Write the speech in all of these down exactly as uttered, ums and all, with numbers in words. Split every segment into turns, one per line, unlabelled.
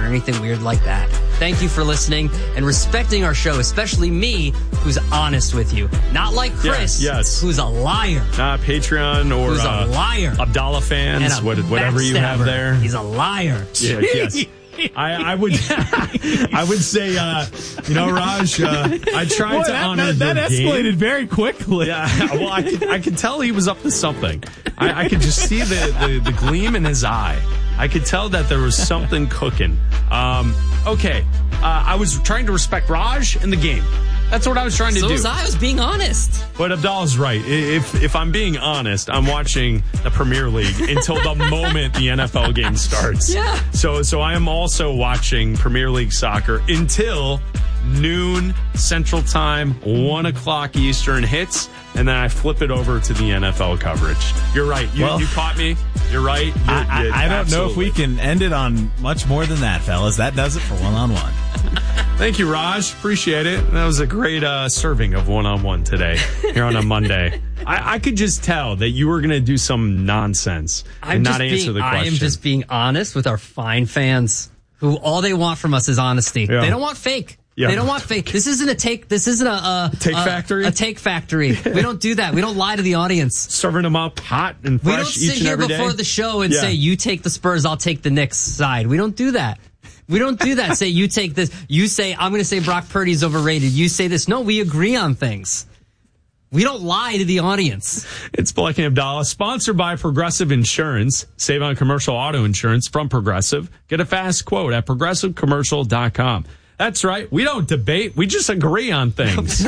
or anything weird like that. Thank you for listening and respecting our show, especially me, who's honest with you. Not like Chris,
yes, yes.
who's a liar.
Uh, Patreon or
who's a
uh,
liar.
Abdallah fans, what, whatever you have there.
He's a liar.
Yeah, yes. I, I would I would say, uh, you know, Raj, uh, I tried
Boy,
to
that,
honor
that, that
the
escalated
game.
very quickly.
Yeah, well, I could, I could tell he was up to something. I, I could just see the, the, the gleam in his eye. I could tell that there was something cooking. Um, okay, uh, I was trying to respect Raj in the game. That's what I was trying to
so
do.
So was I. I was being honest.
But Abdallah's right. If if I'm being honest, I'm watching the Premier League until the moment the N F L game starts.
Yeah.
So so I am also watching Premier League soccer until noon Central Time, one o'clock Eastern hits, and then I flip it over to the N F L coverage. You're right. You,
Well,
you caught me. You're right. You're,
I, I,
you're,
I don't
absolutely.
know if we can end it on much more than that, fellas. That does it for one-on-one.
Thank you, Raj. Appreciate it. That was a great uh, serving of one-on-one today here on a Monday. I, I could just tell that you were going to do some nonsense
I'm
and
just
not answer
being,
the question.
I am just being honest with our fine fans who all they want from us is honesty.
Yeah.
They don't want fake.
Yeah.
They don't want fake. This isn't a take. This isn't a, a
take
a,
factory.
A take factory. We don't do that. We don't lie to the audience.
Serving them up hot and
We don't
fresh
sit
each and
here
every
before
day.
the show and
Yeah.
say, you take the Spurs, I'll take the Knicks side. We don't do that. We don't do that. Say, you take this. You say, I'm going to say Brock Purdy's overrated. You say this. No, we agree on things. We don't lie to the audience.
It's Black and Abdallah, sponsored by Progressive Insurance. Save on commercial auto insurance from Progressive. Get a fast quote at progressive commercial dot com. That's right. We don't debate. We just agree on things.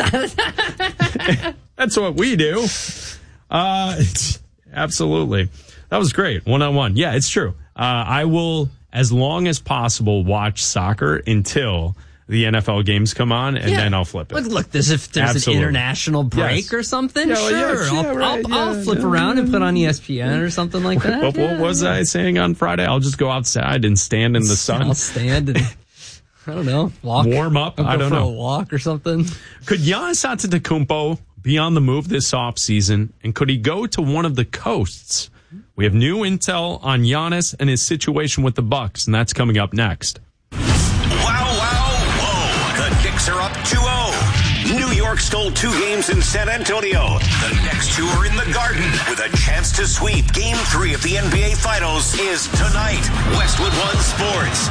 That's what we do. Uh, absolutely. That was great. One-on-one. Yeah, it's true. Uh, I will, as long as possible, watch soccer until the N F L games come on, and
Yeah.
then I'll flip it.
Look, look this if there's
Absolutely.
an international break
Yes.
or something,
Yeah, well,
sure.
yeah, yeah,
I'll,
right,
I'll, I'll
yeah,
flip
yeah,
around and
yeah.
put on E S P N or something like that.
What, what
Yeah,
was
yeah.
I saying on Friday? I'll just go outside and stand in the sun.
I'll stand and, I don't know, walk.
Warm up?
I'll go
I don't
for
know.
a walk or something.
Could Giannis Antetokounmpo be on the move this offseason, and could he go to one of the coasts? We have new intel on Giannis and his situation with the Bucks, and that's coming up next.
Wow, wow, whoa. The Knicks are up two oh. New York stole two games in San Antonio. The next two are in the Garden with a chance to sweep. Game three of the N B A Finals is tonight. Westwood One Sports.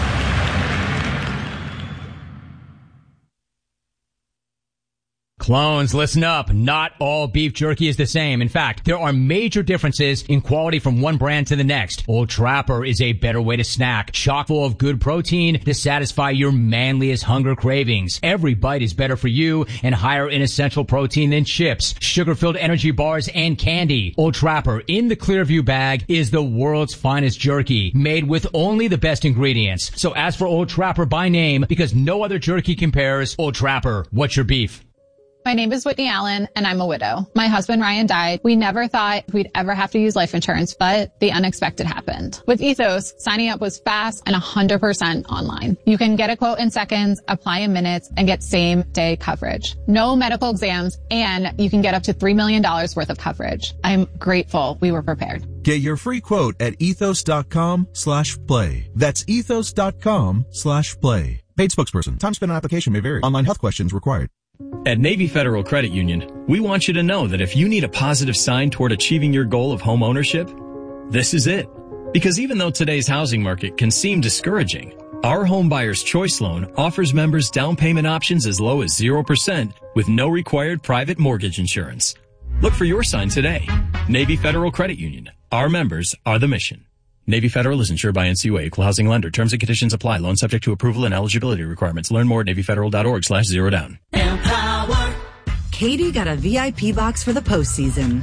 Clones, listen up. Not all beef jerky is the same. In fact, there are major differences in quality from one brand to the next. Old Trapper is a better way to snack, chock full of good protein to satisfy your manliest hunger cravings. Every bite is better for you and higher in essential protein than chips, sugar-filled energy bars, and candy. Old Trapper in the Clearview bag is the world's finest jerky, made with only the best ingredients. So ask for Old Trapper by name because no other jerky compares. Old Trapper, what's your beef?
My name is Whitney Allen, and I'm a widow. My husband, Ryan, died. We never thought we'd ever have to use life insurance, but the unexpected happened. With Ethos, signing up was fast and one hundred percent online. You can get a quote in seconds, apply in minutes, and get same-day coverage. No medical exams, and you can get up to three million dollars worth of coverage. I'm grateful we were prepared.
Get your free quote at ethos.com slash play. That's ethos.com slash play. Paid spokesperson. Time spent on application may vary. Online health questions required.
At Navy Federal Credit Union, we want you to know that if you need a positive sign toward achieving your goal of home ownership, this is it. Because even though today's housing market can seem discouraging, our Home Buyer's Choice Loan offers members down payment options as low as zero percent with no required private mortgage insurance. Look for your sign today. Navy Federal Credit Union. Our members are the mission. Navy Federal is insured by N C U A, Equal Housing Lender. Terms and conditions apply. Loan subject to approval and eligibility requirements. Learn more at NavyFederal.org slash zero down.
Empower. Katie got a V I P box for the postseason.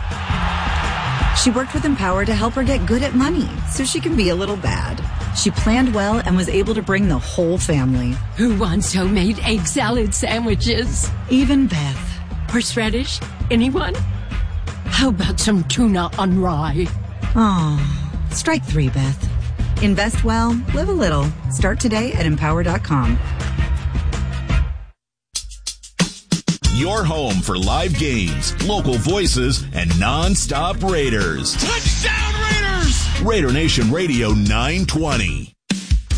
She worked with Empower to help her get good at money so she can be a little bad. She planned well and was able to bring the whole family.
Who wants homemade egg salad sandwiches?
Even Beth.
Horseradish? Anyone? How about some tuna on rye?
Aw. Strike three, Beth. Invest well, live a little. Start today at empower dot com.
Your home for live games, local voices, and non-stop Raiders.
Touchdown Raiders!
Raider Nation Radio nine twenty.